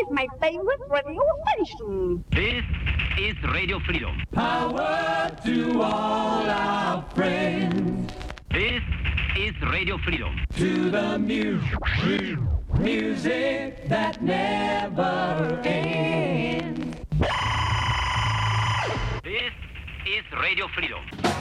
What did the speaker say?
my favorite radio station. This is Radio Freedom. Power to all our friends. This is Radio Freedom. To the music that never ends. This is Radio Freedom.